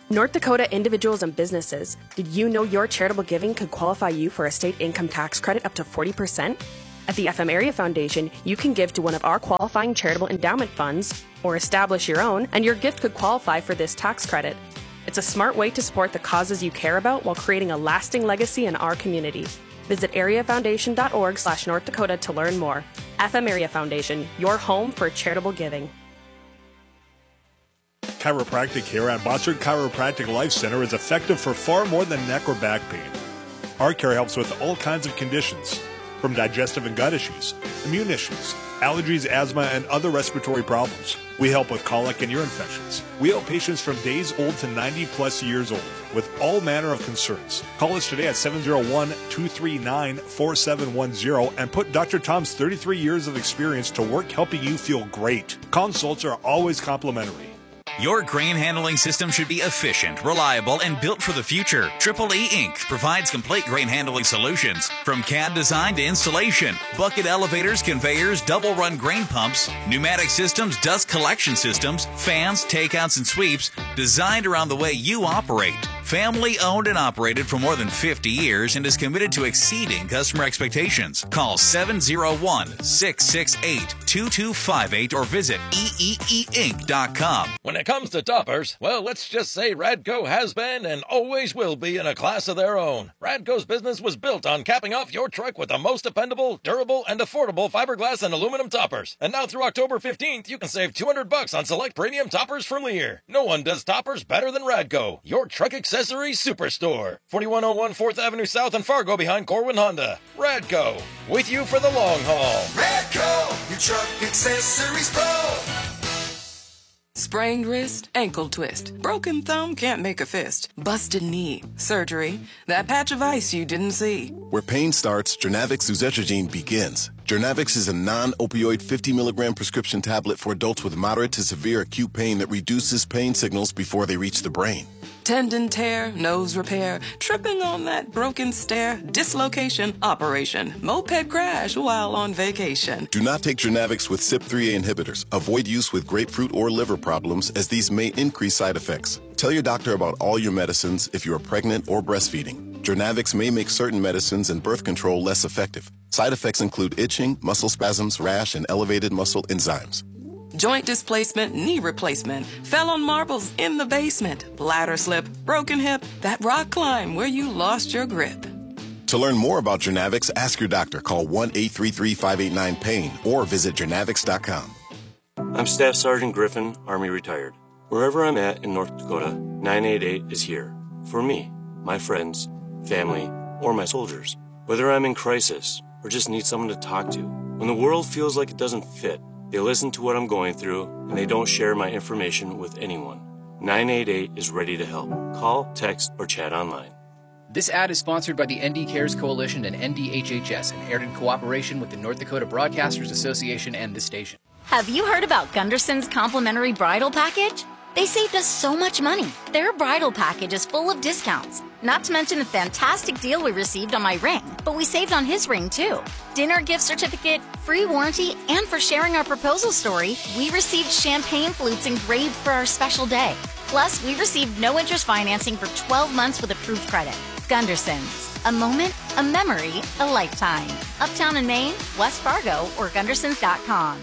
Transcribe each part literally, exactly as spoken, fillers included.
North Dakota individuals and businesses, did you know your charitable giving could qualify you for a state income tax credit up to forty percent? At the F M Area Foundation, you can give to one of our qualifying charitable endowment funds or establish your own, and your gift could qualify for this tax credit. It's a smart way to support the causes you care about while creating a lasting legacy in our community. Visit areafoundation.org slash North Dakota to learn more. F M Area Foundation, your home for charitable giving. Chiropractic care at Bossard Chiropractic Life Center is effective for far more than neck or back pain. Our care helps with all kinds of conditions, from digestive and gut issues, immune issues, allergies, asthma, and other respiratory problems. We help with colic and ear infections. We help patients from days old to ninety plus years old with all manner of concerns. Call us today at seven oh one, two three nine, four seven one zero and put Doctor Tom's thirty-three years of experience to work helping you feel great. Consults are always complimentary. Your grain handling system should be efficient, reliable, and built for the future. Triple E Incorporated provides complete grain handling solutions, from C A D design to installation, bucket elevators, conveyors, double-run grain pumps, pneumatic systems, dust collection systems, fans, takeouts, and sweeps, designed around the way you operate. Family owned and operated for more than fifty years and is committed to exceeding customer expectations. Call seven oh one, six six eight, two two five eight or visit E E E Inc dot com. When it comes to toppers, well, let's just say Radco has been and always will be in a class of their own. Radco's business was built on capping off your truck with the most dependable, durable, and affordable fiberglass and aluminum toppers. And now through October fifteenth, you can save two hundred bucks on select premium toppers from Lear. No one does toppers better than Radco, your truck accessory superstore. forty-one oh one fourth Avenue South in Fargo behind Corwin Honda. Radco, with you for the long haul. Radco, your truck accessories pro. Sprained wrist, ankle twist, broken thumb, can't make a fist, busted knee, surgery, that patch of ice you didn't see. Where pain starts, Jernavix suzetrigine begins. Jernavix is a non-opioid fifty milligram prescription tablet for adults with moderate to severe acute pain that reduces pain signals before they reach the brain. Tendon tear, nose repair, tripping on that broken stair, dislocation, operation, moped crash while on vacation. Do not take Jernavix with C Y P three A inhibitors. Avoid use with grapefruit or liver problems, as these may increase side effects. Tell your doctor about all your medicines if you are pregnant or breastfeeding. Jernavix may make certain medicines and birth control less effective. Side effects include itching, muscle spasms, rash, and elevated muscle enzymes. Joint displacement, knee replacement, fell on marbles in the basement, ladder slip, broken hip, that rock climb where you lost your grip. To learn more about Jernavix, ask your doctor. Call one eight three three, five eight nine, pain or visit jernavix dot com. I'm Staff Sergeant Griffin, Army retired. Wherever I'm at in North Dakota, nine eight eight is here. For me, my friends, family, or my soldiers. Whether I'm in crisis or just need someone to talk to. When the world feels like it doesn't fit, they listen to what I'm going through, and they don't share my information with anyone. nine eight eight is ready to help. Call, text, or chat online. This ad is sponsored by the N D Cares Coalition and N D H H S and aired in cooperation with the North Dakota Broadcasters Association and this station. Have you heard about Gunderson's complimentary bridal package? They saved us so much money. Their bridal package is full of discounts. Not to mention the fantastic deal we received on my ring, but we saved on his ring too. Dinner gift certificate, free warranty, and for sharing our proposal story, we received champagne flutes engraved for our special day. Plus, we received no interest financing for twelve months with approved credit. Gunderson's. A moment, a memory, a lifetime. Uptown in Maine, West Fargo, or gundersons dot com.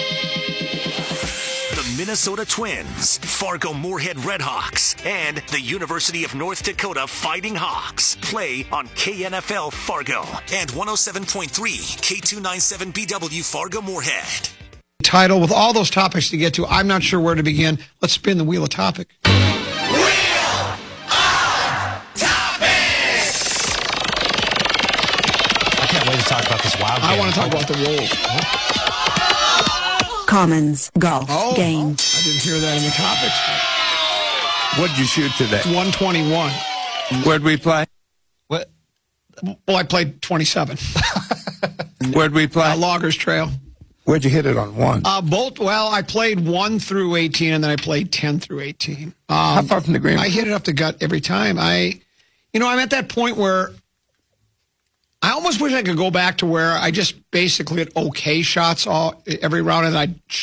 The Minnesota Twins, Fargo Moorhead Redhawks, and the University of North Dakota Fighting Hawks play on K N F L Fargo and one oh seven point three K two ninety-seven B W Fargo Moorhead. Title with all those topics to get to. I'm not sure where to begin. Let's spin the wheel of topic. Wheel of topics. I can't wait to talk about this wild game. I want to talk about the Wolves. Commons golf oh, game. I didn't hear that in the topics. What did you shoot today? one twenty-one. Where'd we play? What? Well, I played twenty-seven. Where'd we play? Uh, Loggers Trail. Where'd you hit it on one? Uh, both. Well, I played one through eighteen, and then I played ten through eighteen. Um, How far from the green? I hit it up the gut every time. I, you know, I'm at that point where I almost wish I could go back to where I just basically hit okay shots all every round, and I'd shoot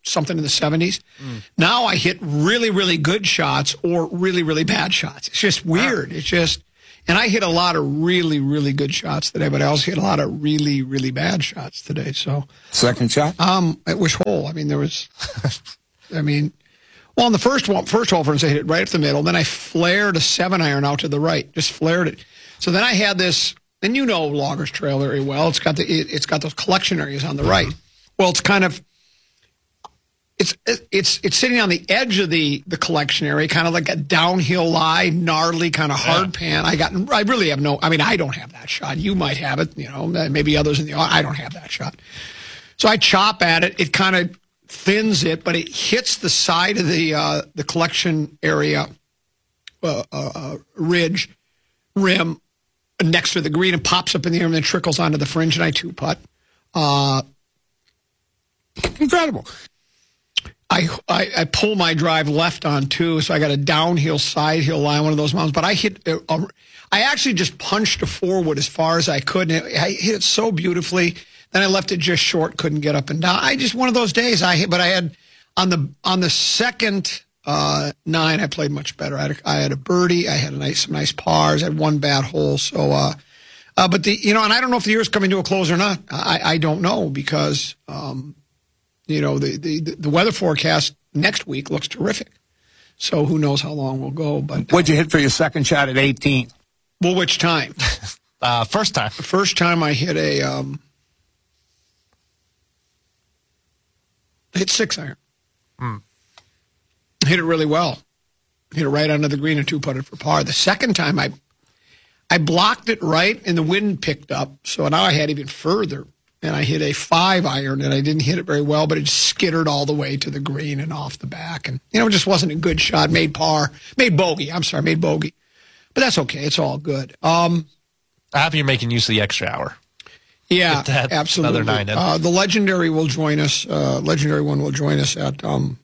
something in the seventies. Mm. Now I hit really, really good shots or really, really bad shots. It's just weird. Wow. It's just, and I hit a lot of really, really good shots today, but I also hit a lot of really, really bad shots today. So second shot? Um, at which hole? I mean, there was, I mean, well, on the first one, first hole, for instance, I hit it right up the middle. Then I flared a seven iron out to the right, just flared it. So then I had this, and you know Loggers Trail very well. It's got the, it, it's got those collection areas on the right. Well, it's kind of, it's it's it's sitting on the edge of the, the collection area, kind of like a downhill lie, gnarly kind of hard yeah. pan. I got, I really have no, I mean, I don't have that shot. You might have it, you know, maybe others in the, I don't have that shot. So I chop at it. It kind of thins it, but it hits the side of the uh, the collection area uh, uh, ridge rim next to the green and pops up in the air and then trickles onto the fringe, and I two putt. Uh, incredible. I, I I pull my drive left on two, so I got a downhill side hill line, one of those mountains. But I hit, a, a, I actually just punched a forward as far as I could, and it, I hit it so beautifully. Then I left it just short, couldn't get up and down. I just one of those days. I hit, but I had on the on the second uh, nine, I played much better. I had a, I had a birdie, I had a nice some nice pars, I had one bad hole. So, uh, uh, but the you know, and I don't know if the year's coming to a close or not. I I don't know because. Um, You know, the, the, the weather forecast next week looks terrific. So who knows how long we'll go. But what'd you hit for your second shot at eighteen? Well, which time? uh, first time. The first time I hit a um, hit six iron. Mm. Hit it really well. Hit it right under the green and two putted for par. The second time I I blocked it right and the wind picked up. So now I had even further. And I hit a five iron, and I didn't hit it very well, but it just skittered all the way to the green and off the back. And, you know, it just wasn't a good shot. Made par. Made bogey. I'm sorry, made bogey. But that's okay. It's all good. Um, I'm happy you're making use of the extra hour. Yeah, absolutely. Another nine in. Uh, the Legendary will join us. Uh, Legendary one will join us at, um,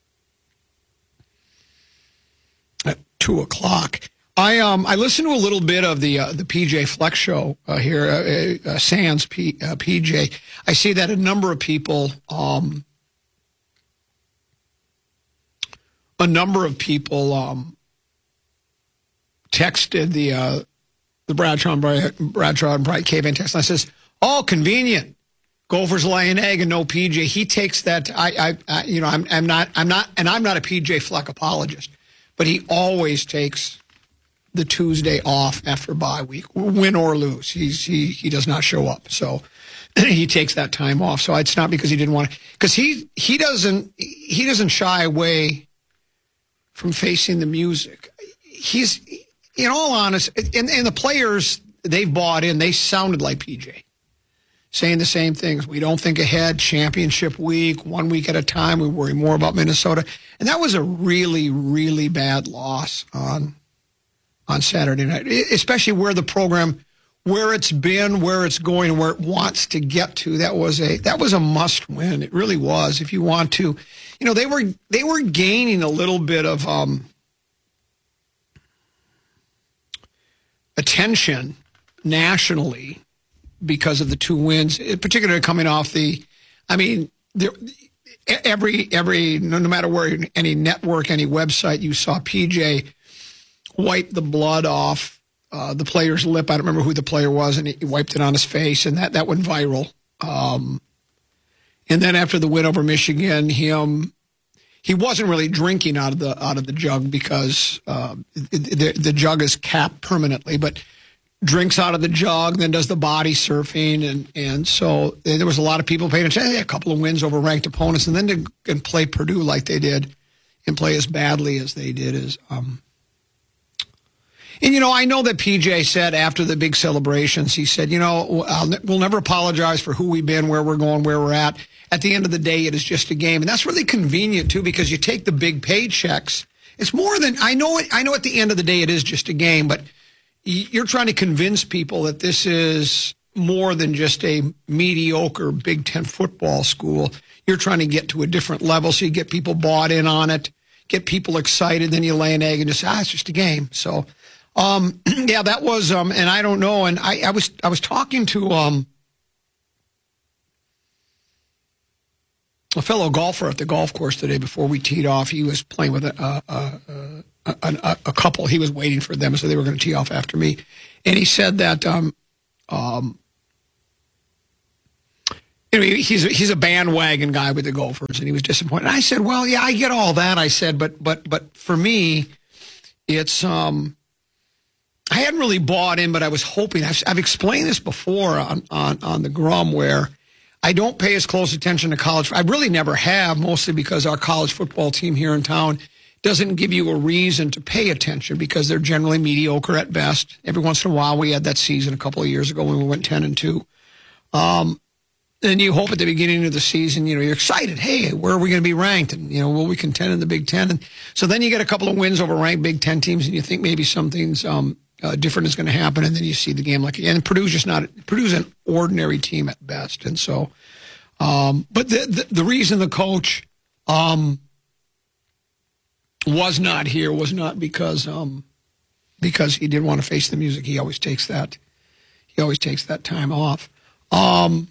at two o'clock. I um I listened to a little bit of the uh, the P J Flex show uh, here, uh, uh, Sans P, uh, P J. I see that a number of people, um, a number of people um, texted the uh, the Bradshaw and Bright, Bradshaw and Bright K-Van text. And I says, "Oh, convenient. Gophers lay an egg and no P J." He takes that. I, I, I you know, I'm I'm not I'm not and I'm not a P J Fleck apologist, but he always takes the Tuesday off after bye week, win or lose. He's, he he does not show up. So he takes that time off. So it's not because he didn't want to, because he he doesn't he doesn't shy away from facing the music. He's, in all honesty, and, and the players, they've bought in, they sounded like P J, saying the same things. We don't think ahead, championship week, one week at a time. We worry more about Minnesota. And that was a really, really bad loss on on Saturday night, especially where the program, where it's been, where it's going, and where it wants to get to. That was a that was a must win. It really was. If you want to, you know, they were they were gaining a little bit of um, attention nationally because of the two wins, particularly coming off the. I mean, there, every every no, no matter where any network, any website you saw P J wiped the blood off uh, the player's lip. I don't remember who the player was, and he wiped it on his face, and that, that went viral. Um, and then after the win over Michigan, him he wasn't really drinking out of the out of the jug because uh, the, the jug is capped permanently, but drinks out of the jug, then does the body surfing, and and so there was a lot of people paying attention. Hey, a couple of wins over ranked opponents, and then to and play Purdue like they did, and play as badly as they did is. Um, And, you know, I know that P J said after the big celebrations, he said, you know, I'll, we'll never apologize for who we've been, where we're going, where we're at. At the end of the day, it is just a game. And that's really convenient, too, because you take the big paychecks. It's more than, I know I know at the end of the day it is just a game, but you're trying to convince people that this is more than just a mediocre Big Ten football school. You're trying to get to a different level so you get people bought in on it, get people excited, then you lay an egg and just, ah, it's just a game. So... Um, yeah, that was, um, and I don't know. And I, I was, I was talking to, um, a fellow golfer at the golf course today before we teed off. He was playing with a, a, a, a, a couple. He was waiting for them, so they were going to tee off after me. And he said that um, um, you know, he's a, he's a bandwagon guy with the golfers, and he was disappointed. I said, well, yeah, I get all that. I said, but but but for me, it's um, I hadn't really bought in, but I was hoping. I've, I've explained this before on, on, on the Grum, where I don't pay as close attention to college. I really never have, mostly because our college football team here in town doesn't give you a reason to pay attention because they're generally mediocre at best. Every once in a while, we had that season a couple of years ago when we went ten and two. Um, and you hope at the beginning of the season, you know, you're excited. Hey, where are we going to be ranked? And, you know, will we contend in the Big Ten? And so then you get a couple of wins over ranked Big Ten teams, and you think maybe something's um, uh, different is going to happen. And then you see the game like again. And Purdue's just not, Purdue's an ordinary team at best. And so, um, but the, the, the reason the coach, um, was not here was not because um, because he didn't want to face the music. He always takes that he always takes that time off. Um,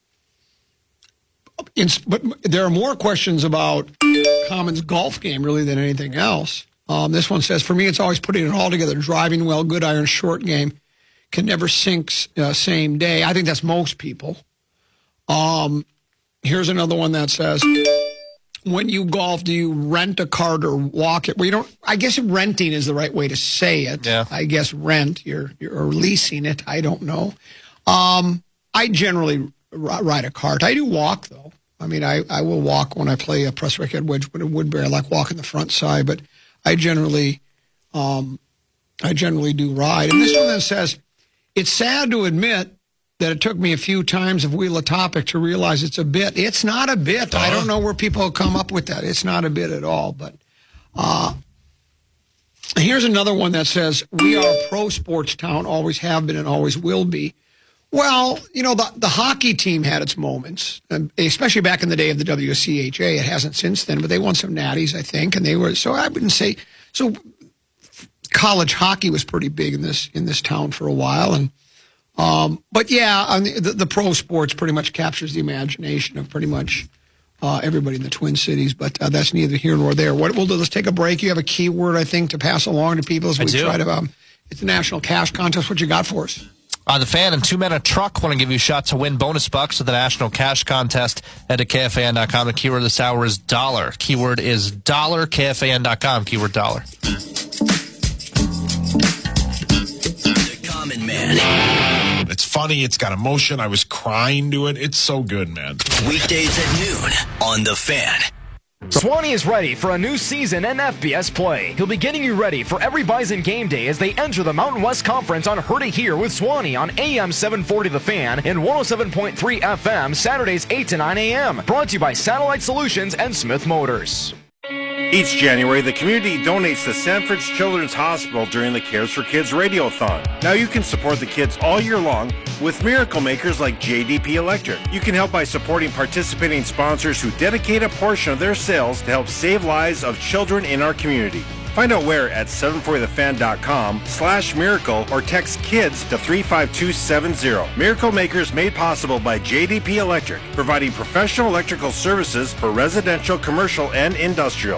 in, but there are more questions about Common's golf game really than anything else. Um, this one says, for me, it's always putting it all together. Driving well, good iron, short game, can never sink uh, same day. I think that's most people. Um, here's another one that says, when you golf, do you rent a cart or walk it? Well, you don't. I guess renting is the right way to say it. Yeah. I guess rent. You're you're leasing it. I don't know. Um, I generally r- ride a cart. I do walk though. I mean, I, I will walk when I play a press racket Wedgwood and Woodbury. I like walking the front side, but I generally, um, I generally do ride. And this one that says, it's sad to admit that it took me a few times of Wheel of Topic to realize it's a bit. It's not a bit. Uh-huh. I don't know where people come up with that. It's not a bit at all. But uh, here's another one that says, we are a pro sports town, always have been and always will be. Well, you know, the, the hockey team had its moments, especially back in the day of the W C H A. It hasn't since then, but they won some natties, I think, and they were, so I wouldn't say, so college hockey was pretty big in this in this town for a while, and Um, but yeah, I mean, the, the pro sports pretty much captures the imagination of pretty much uh, everybody in the Twin Cities. But uh, that's neither here nor there. What we'll do? Let's take a break. You have a keyword, I think, to pass along to people as we try to. Um, it's a national cash contest. What you got for us? Uh, the Fan and Two Men a Truck want to give you a shot to win bonus bucks with the national cash contest. Head to K F A N dot com. The keyword this hour is dollar. Keyword is dollar. K F A N dot com. Keyword dollar. The Common Man. It's funny. It's got emotion. I was crying to it. It's so good, man. Weekdays at noon on The Fan. Swanee is ready for a new season in F B S play. He'll be getting you ready for every Bison game day as they enter the Mountain West Conference on Heard It Here with Swanee on A M seven forty The Fan and one oh seven point three F M Saturdays eight to nine a.m. Brought to you by Satellite Solutions and Smith Motors. Each January, the community donates to Sanford's Children's Hospital during the Cares for Kids Radiothon. Now you can support the kids all year long with miracle makers like J D P Electric. You can help by supporting participating sponsors who dedicate a portion of their sales to help save lives of children in our community. Find out where at seven forty the fan dot com slash miracle or text KIDS to three five two seven zero. Miracle Makers made possible by J D P Electric, providing professional electrical services for residential, commercial, and industrial.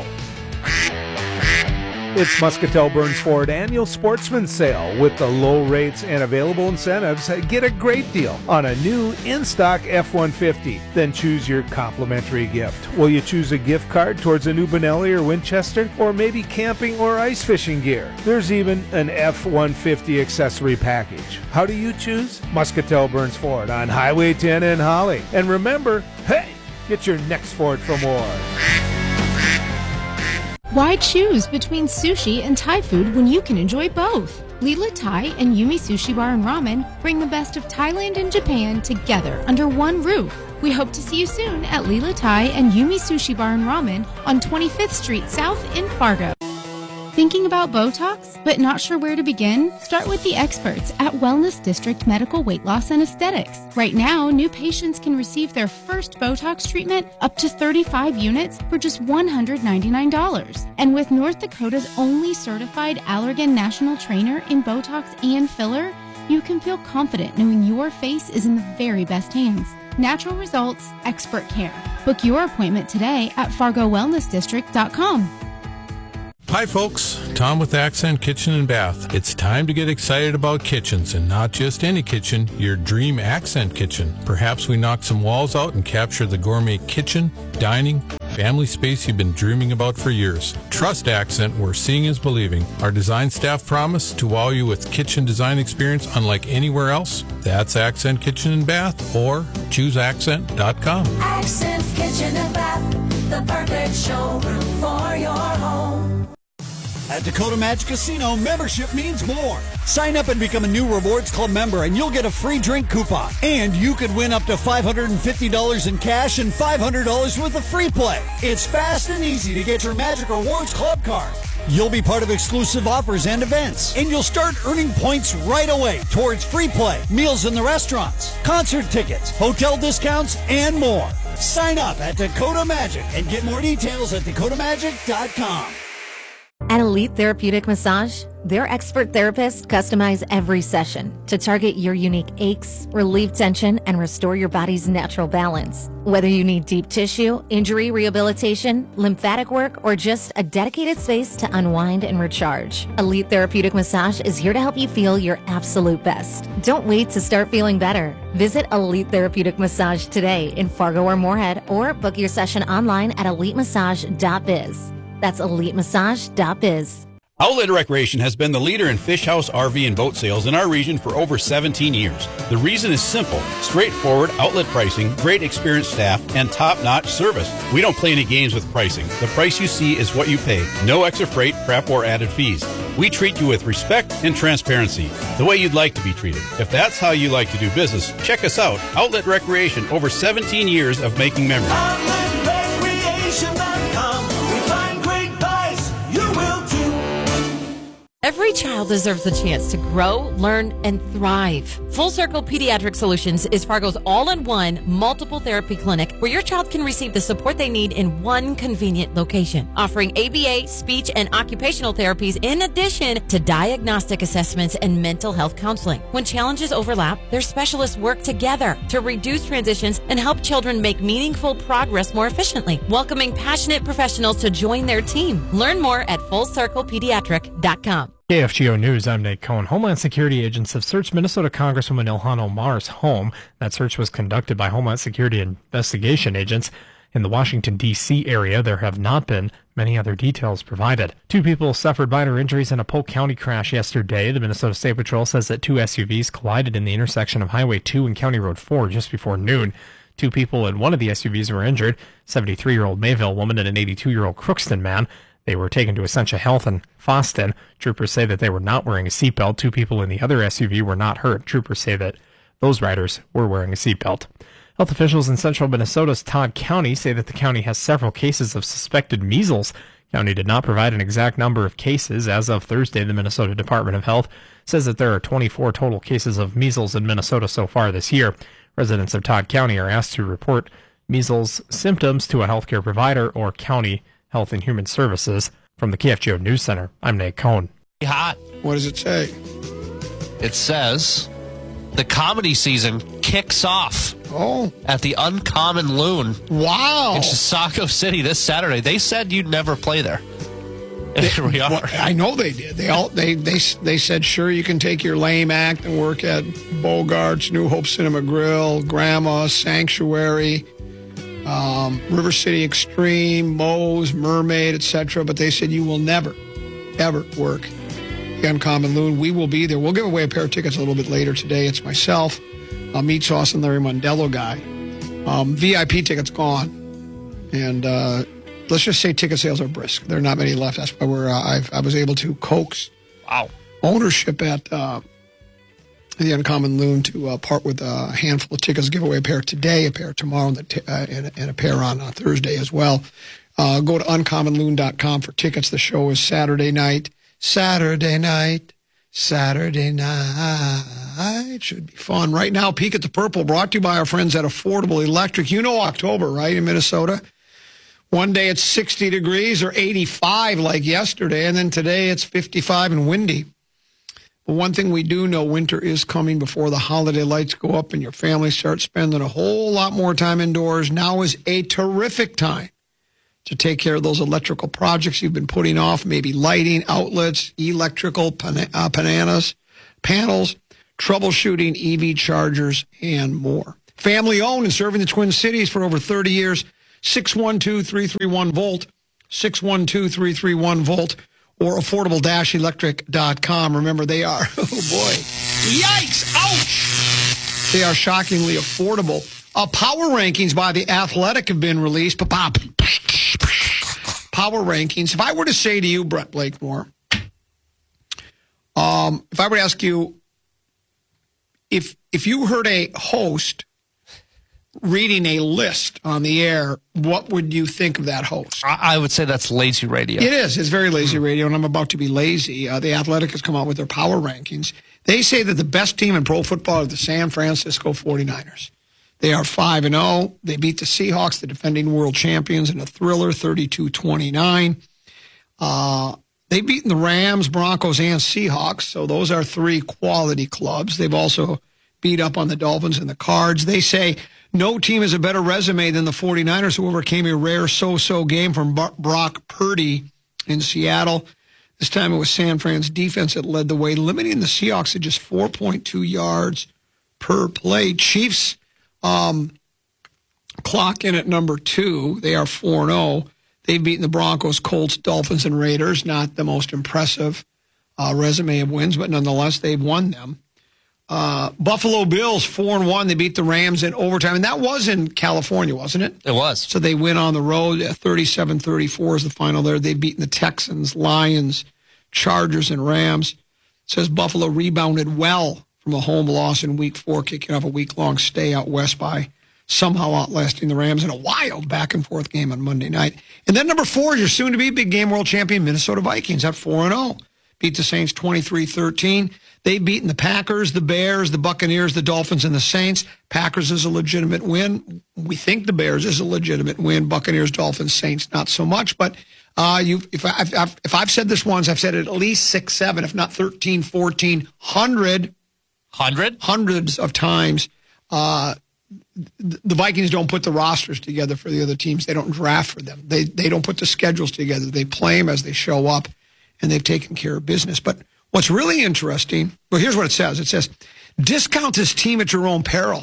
It's Muscatel Burns Ford Annual Sportsman Sale. With the low rates and available incentives, get a great deal on a new in-stock F one fifty. Then choose your complimentary gift. Will you choose a gift card towards a new Benelli or Winchester, or maybe camping or ice fishing gear? There's even an F one fifty accessory package. How do you choose? Muscatel Burns Ford on Highway ten in Holly. And remember, hey, get your next Ford from Ward. Why choose between sushi and Thai food when you can enjoy both? Lila Thai and Yumi Sushi Bar and Ramen bring the best of Thailand and Japan together under one roof. We hope to see you soon at Lila Thai and Yumi Sushi Bar and Ramen on twenty-fifth Street South in Fargo. Thinking about Botox, but not sure where to begin? Start with the experts at Wellness District Medical Weight Loss and Aesthetics. Right now, new patients can receive their first Botox treatment up to thirty-five units for just one hundred ninety-nine dollars. And with North Dakota's only certified Allergan national trainer in Botox and filler, you can feel confident knowing your face is in the very best hands. Natural results, expert care. Book your appointment today at fargo wellness district dot com. Hi folks, Tom with Accent Kitchen and Bath. It's time to get excited about kitchens, and not just any kitchen, your dream Accent kitchen. Perhaps we knock some walls out and capture the gourmet kitchen, dining, family space you've been dreaming about for years. Trust Accent, where seeing is believing. Our design staff promise to wow you with kitchen design experience unlike anywhere else. That's Accent Kitchen and Bath, or choose accent dot com. Accent Kitchen and Bath, the perfect showroom for your home. At Dakota Magic Casino, membership means more. Sign up and become a new Rewards Club member, and you'll get a free drink coupon. And you could win up to five hundred fifty dollars in cash and five hundred dollars worth of free play. It's fast and easy to get your Magic Rewards Club card. You'll be part of exclusive offers and events, and you'll start earning points right away towards free play, meals in the restaurants, concert tickets, hotel discounts, and more. Sign up at Dakota Magic and get more details at dakota magic dot com. At Elite Therapeutic Massage, their expert therapists customize every session to target your unique aches, relieve tension, and restore your body's natural balance. Whether you need deep tissue, injury rehabilitation, lymphatic work, or just a dedicated space to unwind and recharge, Elite Therapeutic Massage is here to help you feel your absolute best. Don't wait to start feeling better. Visit Elite Therapeutic Massage today in Fargo or Moorhead, or book your session online at elite massage dot biz. That's elite massage dot biz. Outlet Recreation has been the leader in fish house, R V, and boat sales in our region for over seventeen years. The reason is simple: straightforward outlet pricing, great experienced staff, and top-notch service. We don't play any games with pricing. The price you see is what you pay. No extra freight, prep, or added fees. We treat you with respect and transparency, the way you'd like to be treated. If that's how you like to do business, check us out. Outlet Recreation, over seventeen years of making memories. outlet recreation dot com. We find great buys. You will too. Every child deserves the chance to grow, learn, and thrive. Full Circle Pediatric Solutions is Fargo's all-in-one multiple therapy clinic where your child can receive the support they need in one convenient location, offering A B A, speech, and occupational therapies in addition to diagnostic assessments and mental health counseling. When challenges overlap, their specialists work together to reduce transitions and help children make meaningful progress more efficiently, welcoming passionate professionals to join their team. Learn more at full circle pediatric dot com. K F G O News, I'm Nate Cohn. Homeland Security agents have searched Minnesota Congresswoman Ilhan Omar's home. That search was conducted by Homeland Security investigation agents. In the Washington, D C area, there have not been many other details provided. Two people suffered minor injuries in a Polk County crash yesterday. The Minnesota State Patrol says that two S U Vs collided in the intersection of Highway two and County Road four just before noon. Two people in one of the S U Vs were injured, a seventy-three-year-old Mayville woman and an eighty-two-year-old Crookston man. They were taken to Essentia Health in Foston. Troopers say that they were not wearing a seatbelt. Two people in the other S U V were not hurt. Troopers say that those riders were wearing a seatbelt. Health officials in central Minnesota's Todd County say that the county has several cases of suspected measles. The county did not provide an exact number of cases. As of Thursday, the Minnesota Department of Health says that there are twenty-four total cases of measles in Minnesota so far this year. Residents of Todd County are asked to report measles symptoms to a healthcare provider or county Health and Human Services. From the K F G O News Center, I'm Nate Cohn. Hot. What does it say? It says the comedy season kicks off. Oh. At the Uncommon Loon. Wow. In Saco City this Saturday. They said you'd never play there. And They- here we are. well, I know they did. They all they they they said sure you can take your lame act and work at Bogart's, New Hope Cinema Grill, Grandma, Sanctuary, um, River City Extreme, Moe's, Mermaid, et cetera. But they said you will never, ever work the Uncommon Loon. We will be there. We'll give away a pair of tickets a little bit later today. It's myself, uh, Meat Sauce, and Larry Mondello guy. Um, V I P tickets gone, and uh, let's just say ticket sales are brisk. There are not many left. That's why we're uh, I've, I was able to coax wow. ownership at uh, the Uncommon Loon to uh, part with a handful of tickets, give away a pair today, a pair tomorrow, and, t- uh, and, and a pair on uh, Thursday as well. Uh, go to uncommon loon dot com for tickets. The show is Saturday night. Saturday night. Saturday night. Should be fun. Right now, Peek at the Purple, brought to you by our friends at Affordable Electric. You know October, right, in Minnesota? One day it's sixty degrees or eighty-five like yesterday, and then today it's fifty-five and windy. But one thing we do know, winter is coming before the holiday lights go up and your family starts spending a whole lot more time indoors. Now is a terrific time to take care of those electrical projects you've been putting off, maybe lighting, outlets, electrical pan- uh, bananas, panels, troubleshooting, E V chargers, and more. Family owned and serving the Twin Cities for over thirty years. six one two, three three one, volt, six one two, three three one, volt, or affordable dash electric dot com. Remember, they are, oh boy, yikes, ouch! They are shockingly affordable. Uh, power rankings by The Athletic have been released. Power rankings. If I were to say to you, Brett Blakemore, um, if I were to ask you, if if you heard a host reading a list on the air, what would you think of that host? I, I would say that's lazy radio. It is. It's very lazy radio, and I'm about to be lazy. Uh, the Athletic has come out with their power rankings. They say that the best team in pro football is the San Francisco forty-niners. They are five and oh. They beat the Seahawks, the defending world champions, in a thriller, thirty-two twenty-nine. Uh, they've beaten the Rams, Broncos, and Seahawks, so those are three quality clubs. They've also beat up on the Dolphins and the Cards. They say no team has a better resume than the forty-niners, who overcame a rare so-so game from Brock Purdy in Seattle. This time it was San Fran's defense that led the way, limiting the Seahawks to just four point two yards per play. Chiefs um, clock in at number two. They are four and oh. They've beaten the Broncos, Colts, Dolphins, and Raiders. Not the most impressive uh, resume of wins, but nonetheless, they've won them. Uh, Buffalo Bills, four and one. They beat the Rams in overtime, and that was in California, wasn't it? It was. So they win on the road. thirty-seven thirty-four is the final there. They've beaten the Texans, Lions, Chargers, and Rams. It says Buffalo rebounded well from a home loss in week four, kicking off a week-long stay out west by somehow outlasting the Rams in a wild back-and-forth game on Monday night. And then number four is your soon-to-be big-game world champion Minnesota Vikings at four and oh. Beat the Saints twenty-three thirteen. They've beaten the Packers, the Bears, the Buccaneers, the Dolphins, and the Saints. Packers is a legitimate win. We think the Bears is a legitimate win. Buccaneers, Dolphins, Saints, not so much. But uh, you, if, I, if, I've, if I've said this once, I've said it at least six, seven, if not thirteen, fourteen, hundred. Hundred? Hundreds of times. Uh, the Vikings don't put the rosters together for the other teams. They don't draft for them. They, they don't put the schedules together. They play them as they show up, and they've taken care of business. But what's really interesting, well, here's what it says. It says, discount this team at your own peril.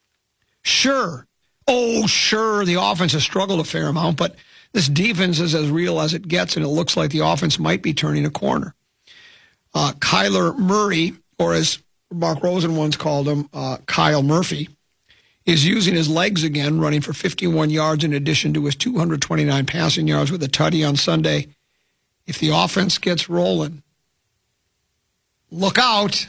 Sure. Oh, sure, the offense has struggled a fair amount, but this defense is as real as it gets, and it looks like the offense might be turning a corner. Uh, Kyler Murray, or as Mark Rosen once called him, uh, Kyle Murphy, is using his legs again, running for fifty-one yards in addition to his two hundred twenty-nine passing yards with a tutty on Sunday. If the offense gets rolling, look out.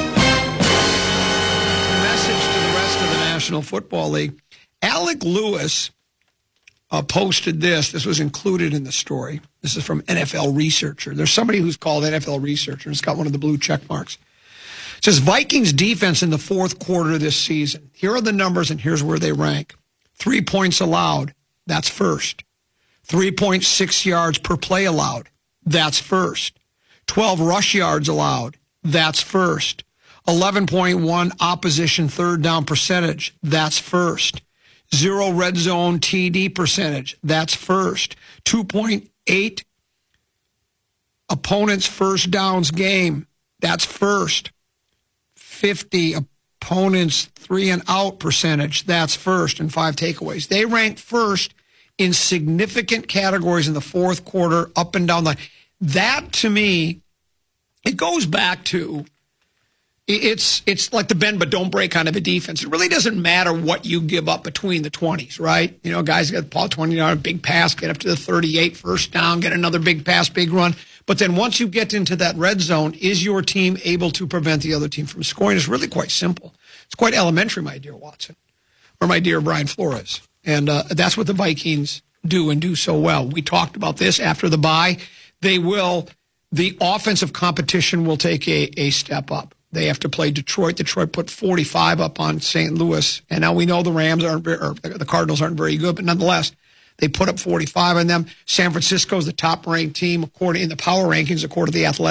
Message to the rest of the National Football League. Alec Lewis uh, posted this. This was included in the story. This is from N F L Researcher. There's somebody who's called N F L Researcher, and it's got one of the blue check marks. It says Vikings defense in the fourth quarter this season. Here are the numbers, and here's where they rank. Three points allowed. That's first. three point six yards per play allowed. That's first. twelve rush yards allowed. That's first. eleven point one opposition third down percentage. That's first. Zero red zone T D percentage. That's first. two point eight opponents first downs game. That's first. fifty opponents three and out percentage. That's first. And five takeaways. They ranked first in significant categories in the fourth quarter, up and down the line. That, to me, it goes back to, it's it's like the bend but don't break kind of a defense. It really doesn't matter what you give up between the twenties, right? You know, guys get Paul twenty-nine, big pass, get up to the thirty-eight, first down, get another big pass, big run. But then once you get into that red zone, is your team able to prevent the other team from scoring? It's really quite simple. It's quite elementary, my dear Watson, or my dear Brian Flores. And uh, that's what the Vikings do and do so well. We talked about this after the bye. They will, the offensive competition will take a, a step up. They have to play Detroit. Detroit put forty-five up on Saint Louis. And now we know the Rams aren't, or the Cardinals aren't very good, but nonetheless, they put up forty-five on them. San Francisco is the top-ranked team according in the power rankings, according to The Athletic.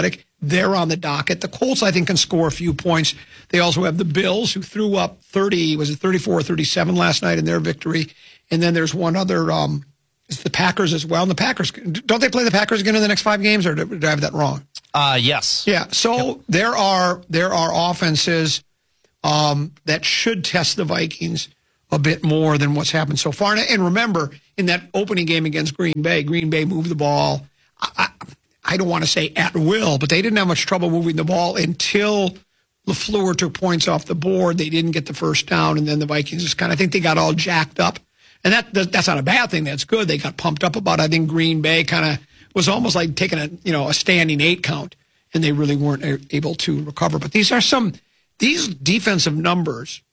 they're on the docket. The Colts, I think, can score a few points. They also have the Bills, who threw up thirty, was it thirty-four or thirty-seven last night in their victory. And then there's one other, um, it's the Packers as well. And the Packers, don't they play the Packers again in the next five games, or did I have that wrong? Uh, yes. Yeah, so yep. there are there are offenses um, that should test the Vikings a bit more than what's happened so far. And, and remember, in that opening game against Green Bay, Green Bay moved the ball. I, I, I don't want to say at will, but they didn't have much trouble moving the ball until LaFleur took points off the board. They didn't get the first down, and then the Vikings just kind of, I think they got all jacked up. And that that's not a bad thing. That's good. They got pumped up about it. I think Green Bay kind of was almost like taking a, you know, a standing eight count, and they really weren't able to recover. But these are some, these defensive numbers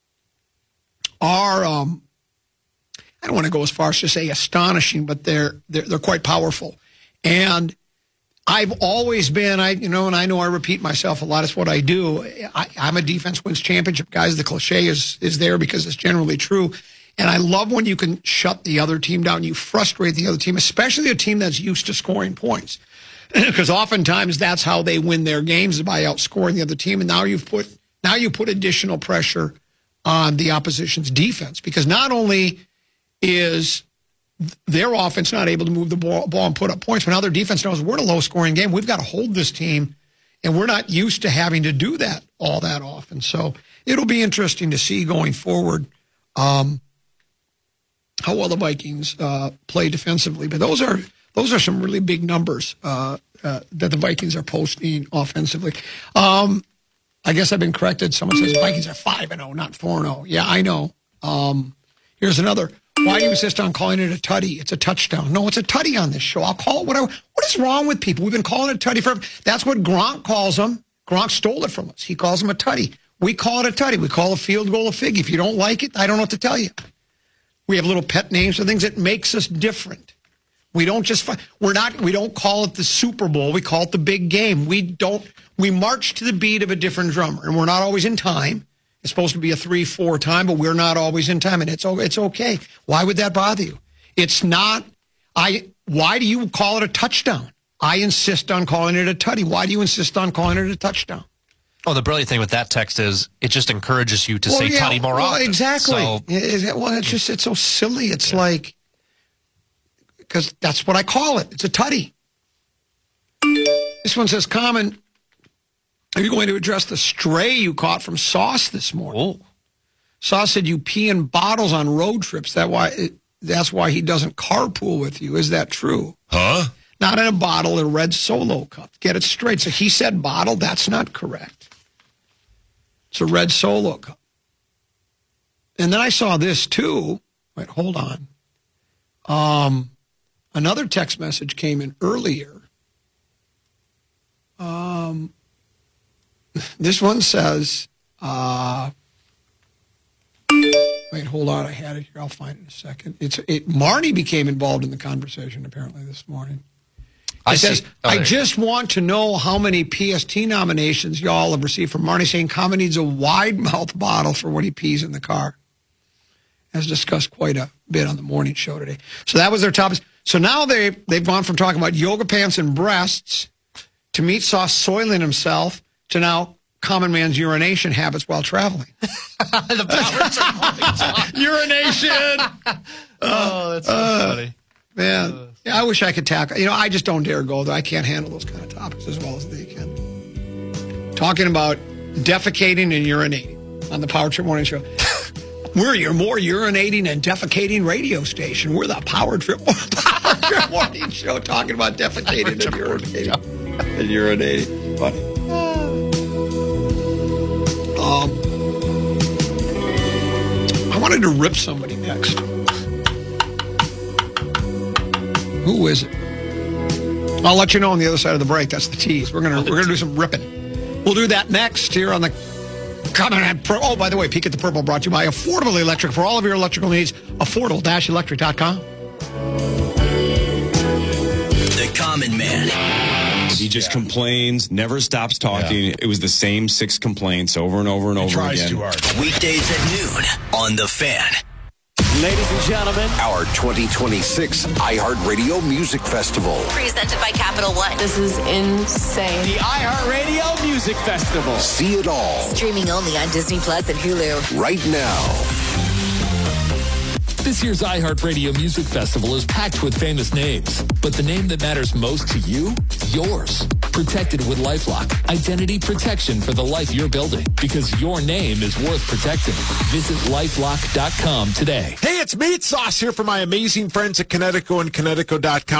are, um, I don't want to go as far as to say astonishing, but they're, they're, they're quite powerful. And I've always been, I you know, and I know I repeat myself a lot. It's what I do. I, I'm a defense wins championship, guys. The cliche is is there because it's generally true. And I love when you can shut the other team down. You frustrate the other team, especially a team that's used to scoring points, because oftentimes that's how they win their games, by outscoring the other team. And now you've put now you put additional pressure on the opposition's defense, because not only is their offense not able to move the ball, ball and put up points, but now their defense knows we're in a low-scoring game. We've got to hold this team, and we're not used to having to do that all that often. So it'll be interesting to see going forward um, how well the Vikings uh, play defensively. But those are those are some really big numbers uh, uh, that the Vikings are posting offensively. Um, I guess I've been corrected. Someone says Vikings are five and oh, not four and oh. Yeah, I know. Um, here's another. Why do you insist on calling it a tutty? It's a touchdown. No, it's a tutty on this show. I'll call it whatever. What is wrong with people? We've been calling it a tutty forever. That's what Gronk calls them. Gronk stole it from us. He calls them a tutty. We call it a tutty. We call a field goal a fig. If you don't like it, I don't know what to tell you. We have little pet names for things that makes us different. We don't just we're not we don't call it the Super Bowl. We call it the big game. We don't we march to the beat of a different drummer, and we're not always in time. It's supposed to be a three four time, but we're not always in time, and it's it's okay. Why would that bother you? It's not. I. Why do you call it a touchdown? I insist on calling it a tutty. Why do you insist on calling it a touchdown? Oh, the brilliant thing with that text is it just encourages you to well, say yeah, tutty more well, often. Exactly. So, it, well, it's just it's so silly. It's yeah. like because that's what I call it. It's a tutty. This one says, "Common. Are you going to address the stray you caught from Sauce this morning?" Oh. Sauce said you pee in bottles on road trips. That why it, that's why he doesn't carpool with you. Is that true? Huh? Not in a bottle, a red Solo cup. Get it straight. So he said bottle. That's not correct. It's a red Solo cup. And then I saw this too. Wait, hold on. Um, another text message came in earlier. Um. This one says, uh, wait, hold on. I had it here. I'll find it in a second. It's it. Marnie became involved in the conversation apparently this morning. It I says, see. Oh, I just want to know how many P S T nominations y'all have received from Marnie, saying Common needs a wide mouth bottle for when he pees in the car. As discussed quite a bit on the morning show today. So that was their topic. So now they, they've gone from talking about yoga pants and breasts to Meat Sauce soiling himself to now Common Man's urination habits while traveling. The powers of urination. Oh, that's so uh, funny. Man, uh, yeah, I wish I could tackle. You know, I just don't dare go there. I can't handle those kind of topics as well as they can. Talking about defecating and urinating on the Power Trip Morning Show. We're your more urinating and defecating radio station. We're the Power Trip, Power Trip Morning Show talking about defecating and urinating. And urinating. Funny. Um, I wanted to rip somebody next. Who is it? I'll let you know on the other side of the break. That's the tease. We're gonna we're gonna do some ripping. We'll do that next here on the Common Man Pro. Oh, by the way, Peek at the Purple brought to you by Affordable Electric for all of your electrical needs. affordable dash electric dot com. The Common Man. He just yeah. complains, never stops talking. Yeah. It was the same six complaints over and over and he over tries again. Too hard. Weekdays at noon on The Fan. Ladies and gentlemen, our twenty twenty-six iHeartRadio Music Festival. Presented by Capital One. This is insane. The iHeartRadio Music Festival. See it all. Streaming only on Disney Plus and Hulu. Right now. This year's iHeartRadio Music Festival is packed with famous names. But the name that matters most to you? Yours. Protected with LifeLock. Identity protection for the life you're building. Because your name is worth protecting. Visit lifelock dot com today. Hey, it's Meat Sauce here for my amazing friends at Kinetico and Kinetico dot com.